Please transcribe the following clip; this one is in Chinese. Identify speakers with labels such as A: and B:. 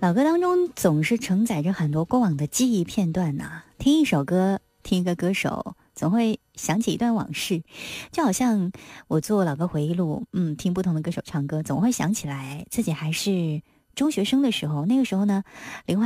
A: 老歌当中总是承载着很多过往的记忆片段呐、听一首歌，听一个歌手，总会想起一段往事，就好像我做老歌回忆录，听不同的歌手唱歌，总会想起来自己还是中学生的时候，那个时候呢，林